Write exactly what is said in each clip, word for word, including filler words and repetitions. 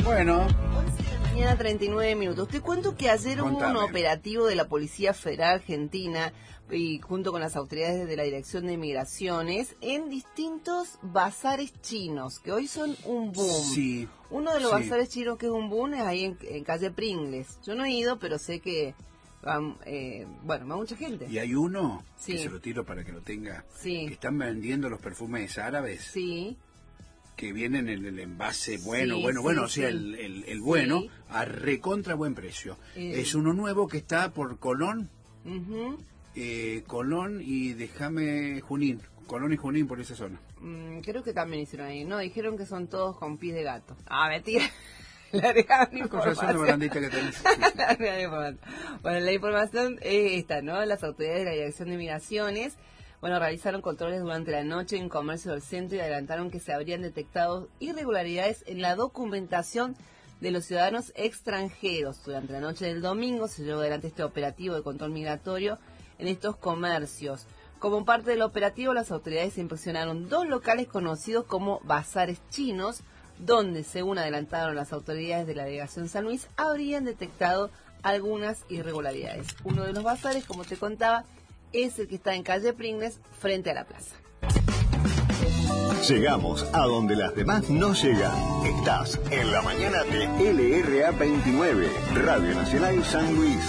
Bueno. once de la mañana, treinta y nueve minutos. Te cuento que ayer hubo Contame. un operativo de la Policía Federal Argentina y junto con las autoridades de la Dirección de Migraciones en distintos bazares chinos, que hoy son un boom. Sí. Uno de los sí. bazares chinos que es un boom es ahí en, en calle Pringles. Yo no he ido, pero sé que van, eh, bueno, va mucha gente. Y hay uno, Sí. que se lo tiro para que lo tenga, Sí. que están vendiendo los perfumes árabes. Sí. Que vienen en el envase bueno, Sí, bueno, sí, bueno, o sí. sea, el, el, el bueno, Sí. a recontra buen precio. Eh. Es uno nuevo que está por Colón, Uh-huh. eh, Colón y déjame Junín, Colón y Junín por esa zona. Mm, creo que también hicieron ahí. No, dijeron que son todos con pies de gato. Ah, mentira. Larga mi Con razón la información. barandita que tenés. Larga mi información. Bueno, la información es esta, ¿no? Las autoridades de la Dirección de Migraciones, bueno, realizaron controles durante la noche en comercio del centro y adelantaron que se habrían detectado irregularidades en la documentación de los ciudadanos extranjeros. Durante la noche del domingo se llevó adelante este operativo de control migratorio en estos comercios. Como parte del operativo, las autoridades inspeccionaron dos locales conocidos como bazares chinos, donde, según adelantaron las autoridades de la delegación San Luis, habrían detectado algunas irregularidades. Uno de los bazares, como te contaba, es el que está en calle Pringles, frente a la plaza. Llegamos a donde las demás no llegan. Estás en la mañana de L R A veintinueve, Radio Nacional San Luis.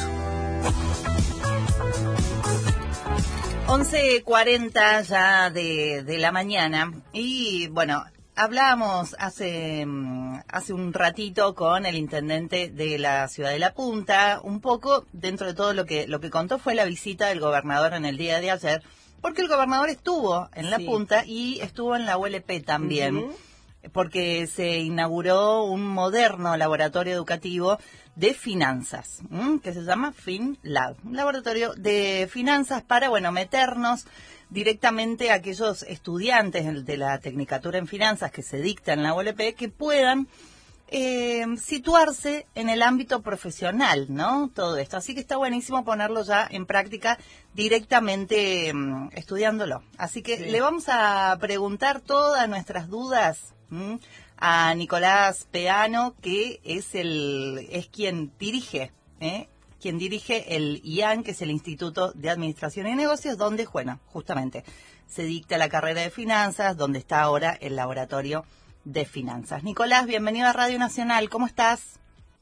once cuarenta ya de, de la mañana y bueno, hablábamos hace, hace un ratito con el intendente de la ciudad de La Punta, un poco dentro de todo lo que, lo que contó fue la visita del gobernador en el día de ayer, porque el gobernador estuvo en La Sí. Punta y estuvo en la U L P también. Uh-huh. Porque se inauguró un moderno laboratorio educativo de finanzas, ¿m? que se llama FinLab, un laboratorio de finanzas para, bueno, meternos directamente a aquellos estudiantes de la Tecnicatura en Finanzas que se dicta en la U L P que puedan eh, situarse en el ámbito profesional, ¿no? Todo esto. Así que está buenísimo ponerlo ya en práctica directamente um, estudiándolo. Así que Sí. le vamos a preguntar todas nuestras dudas ¿m? a Nicolás Peano, que es el es quien dirige, ¿eh? quien dirige el I A N, que es el Instituto de Administración y Negocios, donde, bueno, justamente se dicta la carrera de finanzas, donde está ahora el laboratorio de finanzas. Nicolás, bienvenido a Radio Nacional, ¿cómo estás?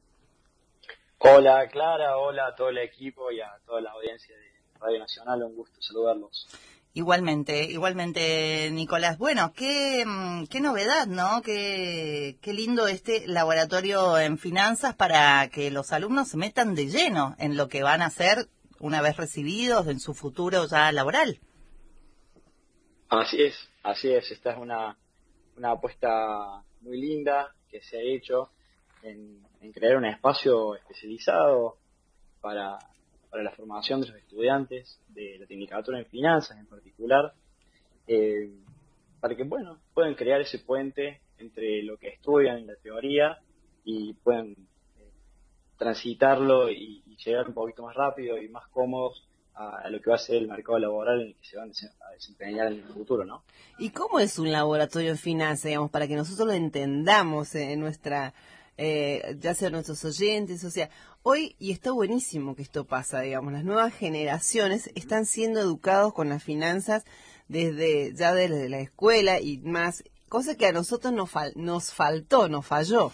Hola Clara, hola a todo el equipo y a toda la audiencia de Radio Nacional, un gusto saludarlos. Igualmente, igualmente, Nicolás. Bueno, qué, qué novedad, ¿no? Qué, qué lindo este laboratorio en finanzas para que los alumnos se metan de lleno en lo que van a hacer una vez recibidos en su futuro ya laboral. Así es, así es. Esta es una, una apuesta muy linda que se ha hecho en, en crear un espacio especializado para... para la formación de los estudiantes de la Tecnicatura en Finanzas en particular, eh, para que, bueno, puedan crear ese puente entre lo que estudian en la teoría y puedan eh, transitarlo y, y llegar un poquito más rápido y más cómodos a, a lo que va a ser el mercado laboral en el que se van a desempeñar en el futuro, ¿no? ¿Y cómo es un laboratorio de finanzas, digamos, para que nosotros lo entendamos en nuestra, eh, ya sea nuestros oyentes, o sea, hoy, y está buenísimo que esto pasa, digamos, las nuevas generaciones están siendo educados con las finanzas desde, ya desde la escuela y más, cosa que a nosotros nos, fal, nos faltó, nos falló.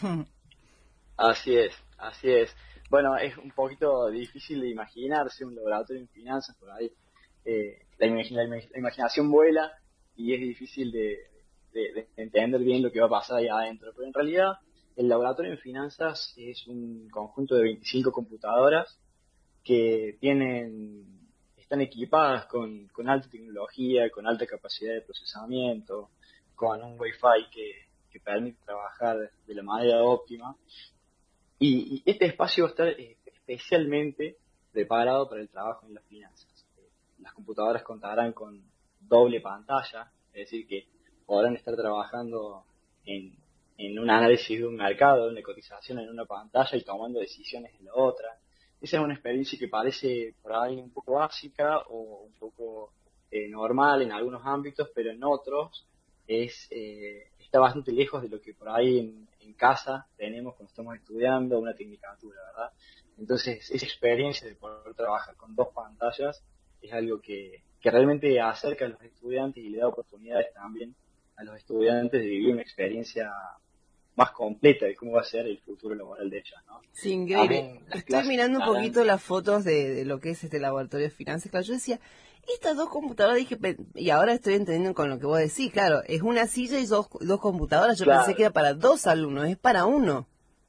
Así es, así es. Bueno, es un poquito difícil de imaginarse un laboratorio en finanzas, por ahí eh, la, imag- la, imag- la imaginación vuela y es difícil de, de, de entender bien lo que va a pasar ahí adentro, pero en realidad el laboratorio en finanzas es un conjunto de veinticinco computadoras que tienen, están equipadas con, con alta tecnología, con alta capacidad de procesamiento, con un Wi-Fi que, que permite trabajar de la manera óptima. Y, y este espacio va a estar eh, especialmente preparado para el trabajo en las finanzas. Eh, las computadoras contarán con doble pantalla, es decir, que podrán estar trabajando en, en un análisis de un mercado, de una cotización en una pantalla y tomando decisiones en la otra. Esa es una experiencia que parece por ahí un poco básica o un poco eh, normal en algunos ámbitos, pero en otros es eh, está bastante lejos de lo que por ahí en, en casa tenemos cuando estamos estudiando una tecnicatura, ¿verdad? Entonces, esa experiencia de poder trabajar con dos pantallas es algo que, que realmente acerca a los estudiantes y le da oportunidades también a los estudiantes de vivir una experiencia más completa de cómo va a ser el futuro laboral de ellos, ¿no? Sí, increíble. Estoy mirando un estarán... poquito las fotos de, de lo que es este laboratorio de finanzas. Claro, yo decía, estas dos computadoras, dije, y ahora estoy entendiendo con lo que vos decís, claro, es una silla y dos, dos computadoras. Yo claro. pensé que era para dos alumnos, es para uno.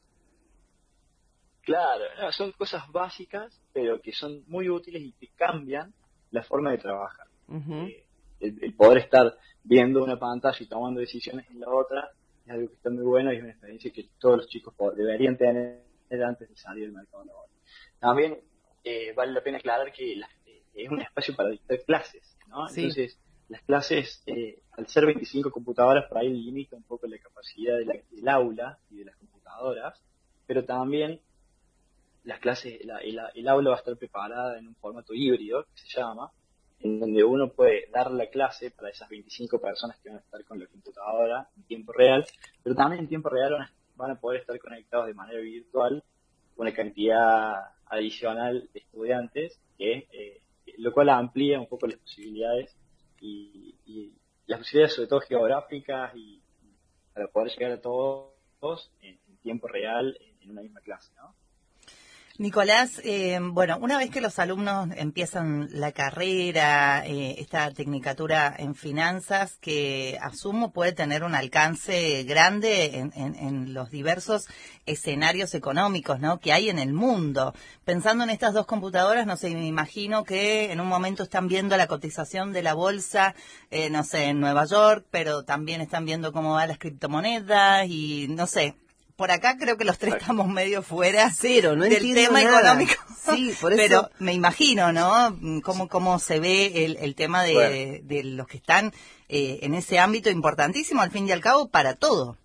Claro, no, son cosas básicas, pero que son muy útiles y que cambian la forma de trabajar. Uh-huh. eh, el, el poder estar viendo una pantalla y tomando decisiones en la otra es algo que está muy bueno y es una experiencia que todos los chicos deberían tener antes de salir del mercado laboral. También eh, vale la pena aclarar que la, eh, es un espacio para dictar clases, ¿no? Sí. Entonces, las clases, eh, al ser veinticinco computadoras, por ahí limita un poco la capacidad de la, del aula y de las computadoras, pero también las clases, la, el, el aula va a estar preparada en un formato híbrido, que se llama, en donde uno puede dar la clase para esas veinticinco personas que van a estar con la computadora en tiempo real, pero también en tiempo real van a, van a poder estar conectados de manera virtual con una cantidad adicional de estudiantes, que eh, lo cual amplía un poco las posibilidades y, y las posibilidades sobre todo geográficas y para poder llegar a todos en, en tiempo real en, en una misma clase, ¿no? Nicolás, eh, bueno, una vez que los alumnos empiezan la carrera, eh, esta tecnicatura en finanzas, que asumo puede tener un alcance grande en, en, en los diversos escenarios económicos, ¿no?, que hay en el mundo. Pensando en estas dos computadoras, no sé, me imagino que en un momento están viendo la cotización de la bolsa, eh, no sé, en Nueva York, pero también están viendo cómo van las criptomonedas y no sé. Por acá creo que los tres estamos medio fuera Cero, no del tema nada. económico. Sí, por eso. Pero me imagino, ¿no? Cómo, cómo se ve el, el tema de, bueno. de, de los que están eh, en ese ámbito importantísimo, al fin y al cabo, para todo.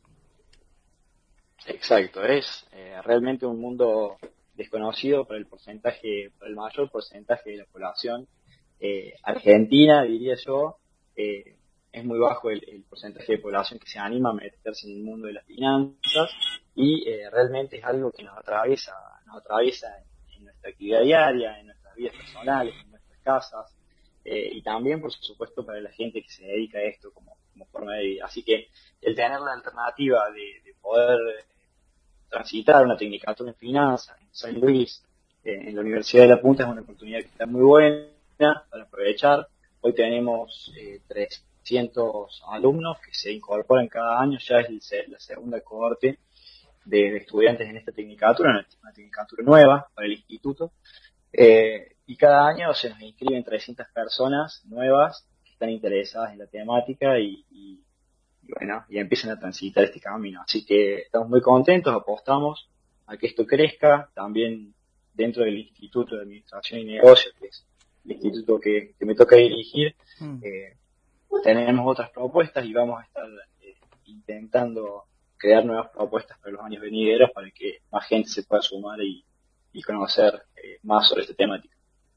Exacto, es eh, realmente un mundo desconocido para el porcentaje, para el mayor porcentaje de la población. Eh, Argentina, diría yo, eh, es muy bajo el, el porcentaje de población que se anima a meterse en el mundo de las finanzas y eh, realmente es algo que nos atraviesa, nos atraviesa en, en nuestra actividad diaria, en nuestras vidas personales, en nuestras casas eh, y también, por supuesto, para la gente que se dedica a esto como, como forma de vida. Así que el tener la alternativa de, de poder transitar una tecnicatura en finanzas en San Luis, eh, en la Universidad de La Punta, es una oportunidad que está muy buena para aprovechar. Hoy tenemos eh, trescientos alumnos que se incorporan cada año, ya es el, la segunda cohorte de, de estudiantes en esta tecnicatura, una, una tecnicatura nueva para el instituto, eh, y cada año se nos inscriben trescientas personas nuevas que están interesadas en la temática y, y, y bueno, y empiezan a transitar este camino. Así que estamos muy contentos, apostamos a que esto crezca, también dentro del Instituto de Administración y Negocios, que es el instituto que, que me toca dirigir, eh, tenemos otras propuestas y vamos a estar eh, intentando crear nuevas propuestas para los años venideros para que más gente se pueda sumar y, y conocer eh, más sobre esta temática.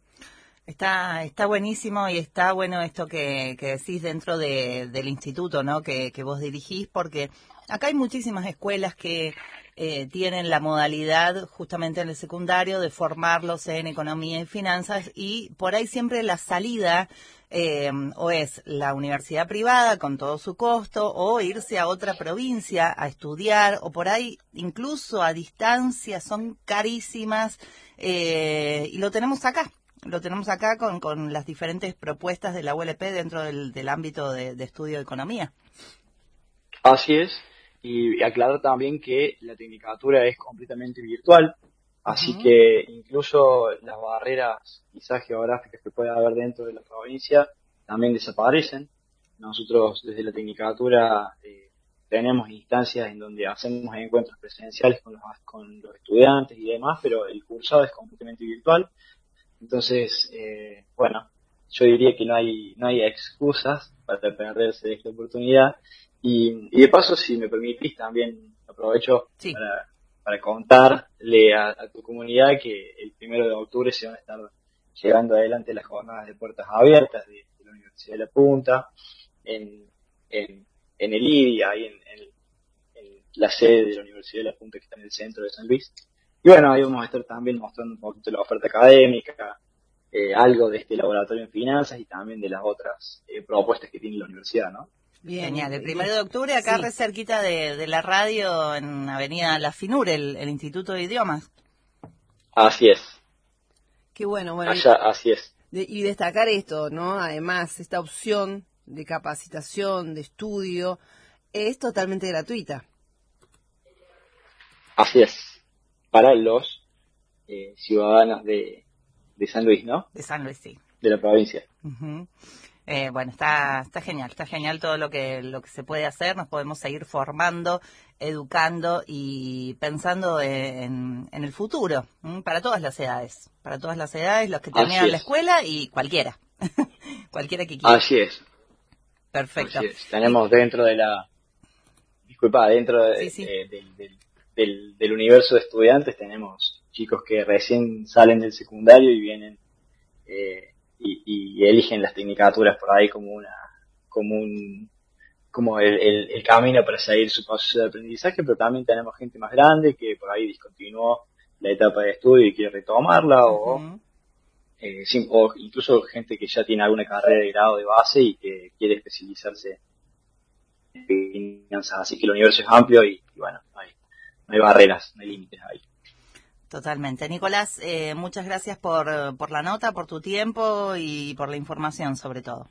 Está está buenísimo y está bueno esto que, que decís dentro de, del instituto, ¿no?, que, que vos dirigís, porque acá hay muchísimas escuelas que eh, tienen la modalidad justamente en el secundario de formarlos en economía y finanzas y por ahí siempre la salida eh, o es la universidad privada con todo su costo o irse a otra provincia a estudiar o por ahí incluso a distancia, son carísimas eh, y lo tenemos acá. Lo tenemos acá con, con las diferentes propuestas de la U L P dentro del, del ámbito de, de estudio de economía. Así es, y aclarar también que la tecnicatura es completamente virtual, así uh-huh. que incluso las barreras quizás geográficas que pueda haber dentro de la provincia también desaparecen. Nosotros desde la tecnicatura eh, tenemos instancias en donde hacemos encuentros presenciales con los, con los estudiantes y demás, pero el cursado es completamente virtual. Entonces, eh, bueno, yo diría que no hay no hay excusas para perderse de esta oportunidad. Y, y de paso, si me permitís, también aprovecho sí. para, para contarle a, a tu comunidad que el primero de octubre se van a estar llevando adelante las jornadas de puertas abiertas de, de la Universidad de La Punta, en, en, en el I D I, ahí en, en, en la sede de la Universidad de La Punta, que está en el centro de San Luis. Y bueno, ahí vamos a estar también mostrando un poquito la oferta académica, eh, algo de este laboratorio en finanzas y también de las otras eh, propuestas que tiene la universidad, ¿no? Bien, genial. El primero de octubre, acá sí, re cerquita de, de la radio, en Avenida La Finur, el, el Instituto de Idiomas. Así es. Qué bueno, bueno. Allá, así es. De, y destacar esto, ¿no? Además, esta opción de capacitación, de estudio, es totalmente gratuita. Así es. Para los eh, ciudadanos de, de San Luis, ¿no? De San Luis, sí. De la provincia. Uh-huh. Eh, bueno, está está genial, está genial todo lo que lo que se puede hacer. Nos podemos seguir formando, educando y pensando en, en el futuro, ¿m? Para todas las edades, para todas las edades, los que terminan la escuela y cualquiera, cualquiera que quiera. Así es. Perfecto. Así es. Tenemos dentro de la, disculpa, dentro de, sí, sí. de, de, de, del, del universo de estudiantes tenemos chicos que recién salen del secundario y vienen eh, y, y eligen las tecnicaturas por ahí como una como un como el, el, el camino para seguir su proceso de aprendizaje, pero también tenemos gente más grande que por ahí discontinuó la etapa de estudio y quiere retomarla, uh-huh. o, eh, sin, o incluso gente que ya tiene alguna carrera de grado de base y que quiere especializarse en finanzas. Así que el universo es amplio y, y bueno, no hay, no hay barreras, no hay límites ahí. Totalmente. Nicolás, eh, muchas gracias por, por la nota, por tu tiempo y por la información sobre todo.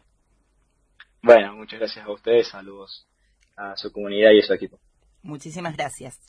Bueno, muchas gracias a ustedes, saludos a su comunidad y a su equipo. Muchísimas gracias.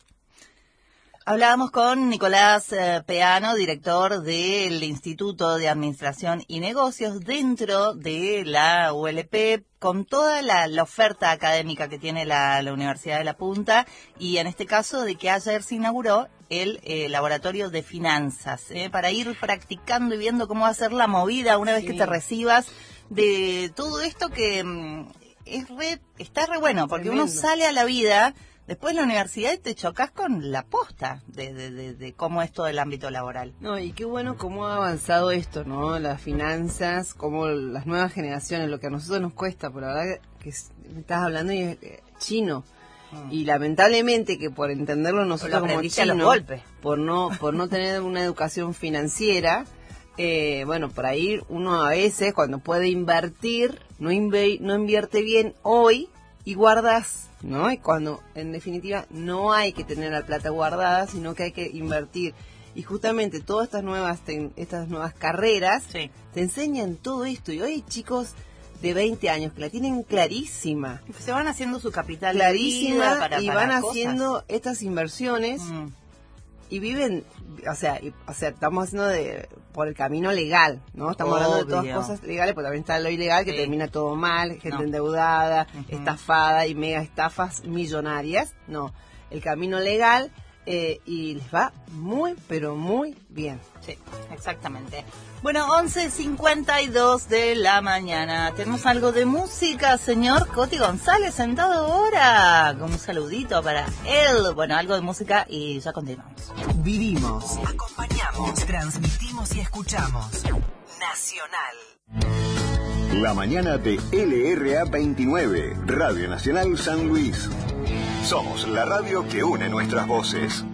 Hablábamos con Nicolás eh, Peano, director del Instituto de Administración y Negocios dentro de la U L P, con toda la, la oferta académica que tiene la, la Universidad de La Punta y en este caso de que ayer se inauguró el eh, laboratorio de finanzas, eh, para ir practicando y viendo cómo va a ser la movida una vez sí. que te recibas de todo esto que mm, es re, está re bueno, porque Tremendo. Uno sale a la vida después de la universidad y te chocas con la posta de, de, de, de cómo es todo el ámbito laboral. No, y qué bueno cómo ha avanzado esto, ¿no? Las finanzas, cómo las nuevas generaciones, lo que a nosotros nos cuesta, por la verdad que me estás hablando y es chino. Mm. Y lamentablemente que por entenderlo nosotros como chino, por no por no tener una educación financiera, eh, bueno, por ahí uno a veces cuando puede invertir, no, inve, no invierte bien hoy y guardas, ¿no? Y cuando en definitiva no hay que tener la plata guardada, sino que hay que invertir. Y justamente todas estas nuevas te, estas nuevas carreras sí. te enseñan todo esto. Y hoy chicos de veinte años que la tienen clarísima. Se van haciendo su capital clarísima para, y para van cosas. haciendo estas inversiones mm. y viven, o sea, y, o sea, estamos haciendo de por el camino legal, ¿no? Estamos Obvio. hablando de todas cosas legales, pero también está lo ilegal que sí. termina todo mal, gente no. endeudada, uh-huh. estafada y mega estafas millonarias. No, el camino legal eh, y les va muy, pero muy bien. Sí, exactamente. Bueno, once cincuenta y dos de la mañana. Tenemos algo de música, señor Coti González, sentado ahora, con un saludito para él. Bueno, algo de música y ya continuamos. Vivimos, acompañamos, transmitimos y escuchamos. Nacional. La mañana de L R A veintinueve, Radio Nacional San Luis. Somos la radio que une nuestras voces.